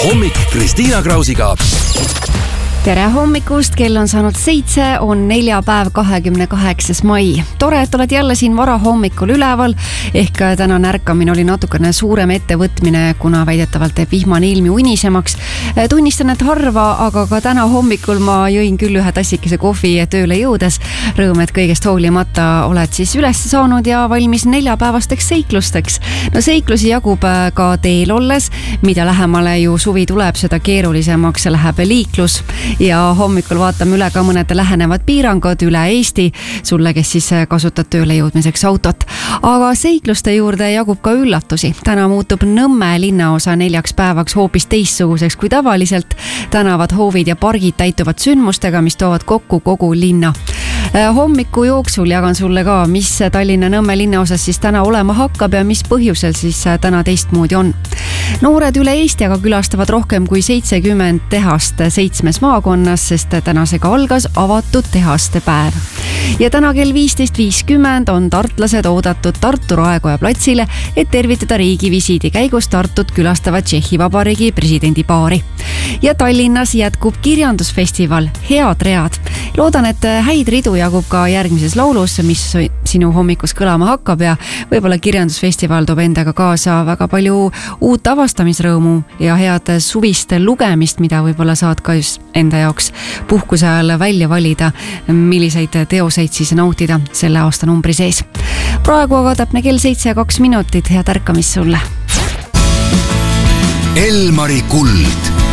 hommik Kristiina Krausiga. Tere hommikust, kell on saanud 7, on neljapäev 28. mai. Tore, et oled jälle siin varahommikul üleval, ehk tänane ärkamine oli natukene suurem ettevõtmine, kuna väidetavalt teeb vihmane ilmi unisemaks. Tunnistan, et harva, aga ka täna hommikul ma jõin küll ühe tassikese kohvi tööle jõudes. Rõõm, et kõigest hoolimata oled siis üles saanud ja valmis neljapäevasteks seiklusteks. No seiklusi jagub ka teel olles, mida lähemale ju suvi tuleb, seda keerulisemaks läheb liiklus. Ja hommikul vaatame üle ka mõned lähenevad piirangud üle Eesti, sulle, kes siis kasutad tööle jõudmiseks autot. Aga seikluste juurde jagub ka üllatusi. Täna muutub Nõmme linnaosa 4 päevaks hoopis teistsuguseks kui tavaliselt. Tänavad, hoovid ja pargid täituvad sündmustega, mis toovad kokku kogu linna. Hommiku jooksul jagan sulle ka, mis Tallinna Nõmme linnaosas siis täna olema hakkab ja mis põhjusel siis täna teistmoodi on. Noored üle Eesti aga külastavad rohkem kui 70 tehast 7 maakonnas, sest tänasega algas avatud tehaste päev. Ja täna kell 15.50 on tartlased oodatud Tartu Raekoja platsile, et tervitada riigivisiidi käigus Tartut külastava Tšehhi Vabariigi presidendi paari. Ja Tallinnas jätkub kirjandusfestival Head read. Loodan, et häid ridu jagub ka järgmises laulus, mis sinu hommikus kõlama hakkab ja võib-olla kirjandusfestival toob endaga kaasa väga palju uut avastamisrõõmu ja head suvist lugemist, mida võib-olla saad ka just enda jaoks puhkuse ajal välja valida, milliseid teoseid siis nautida selle aastanumbri sees. Praegu aga täpne kell 7:02, head ärkamist sulle. Elmari kuld.